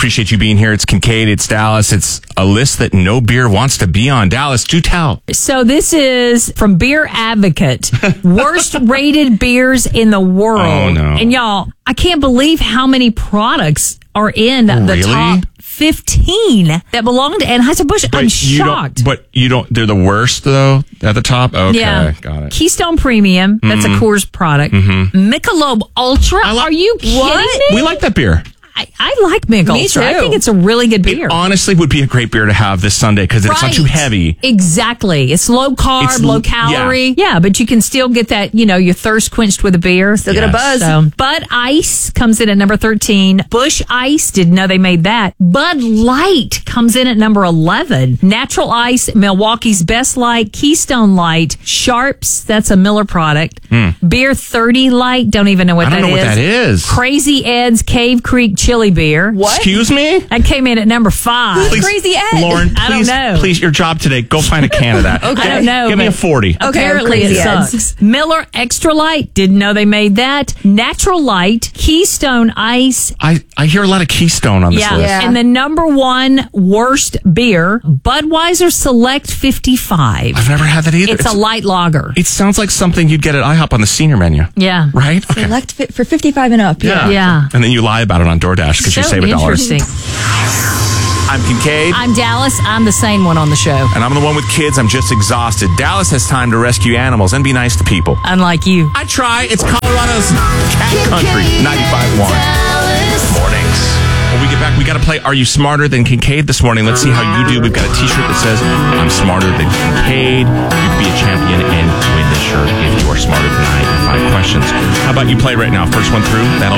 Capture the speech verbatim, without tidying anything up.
appreciate you being here. It's Kincaid. It's Dallas. It's a list that no beer wants to be on. Dallas, do tell. So this is from Beer Advocate. Worst rated beers in the world. Oh, no. And y'all, I can't believe how many products are in Oh, the really? top fifteen that belong to Anheuser-Busch. I'm you shocked. Don't, but you don't, they're the worst, though, at the top? Okay, Yeah. got it. Keystone Premium, that's Mm-hmm. a Coors product. Michelob Ultra, I li- are you kidding What? me? We like that beer. I, I like Michelob Me Ultra. I too. think it's a really good beer. It honestly would be a great beer to have this Sunday because it's not too Right. heavy. Exactly. It's low carb, It's low l- calorie. Yeah. but you can still get that, you know, your thirst quenched with a beer. Still get a Yes. buzz. So, Bud Ice comes in at number thirteen. Busch Ice, didn't know they made that. Bud Light comes in at number eleven. Natural Ice, Milwaukee's Best Light, Keystone Light, Sharps, that's a Miller product. Beer thirty Light, don't even know what Hmm. I that don't know is. what that is. Crazy Ed's Cave Creek Chili Beer. What? Excuse me? That came in at number five. Please. Crazy Ed? Lauren, I don't please, know. please, your job today, go find a can of that. Okay. I don't know. Give me a but- forty. Okay, Apparently Crazy it Ed's. sucks. Miller Extra Light, didn't know they made that. Natural Light, Keystone Ice. I, I hear a lot of Keystone on this Yeah. list. Yeah. And the number one worst beer, Budweiser Select fifty-five. I've never had that either. It's a light lager. It sounds like something you'd get at IHOP on the senior menu. Yeah. Right? Okay. Select fit for fifty-five and up. Yeah. Yeah. And then you lie about it on DoorDash because you So save a dollar. interesting. I'm Kincaid. I'm Dallas. I'm the sane one on the show. And I'm the one with kids. I'm just exhausted. Dallas has time to rescue animals and be nice to people. Unlike you. I try. It's Colorado's Cat Country, ninety-five point one. Mornings. When we get back, we got to play Are You Smarter Than Kincaid this morning. Let's see how you do. We've got a t-shirt that says, I'm smarter than Kincaid. You can be a champion and win this shirt if you are smarter than I in five questions. How about you play right now? First one through, that'll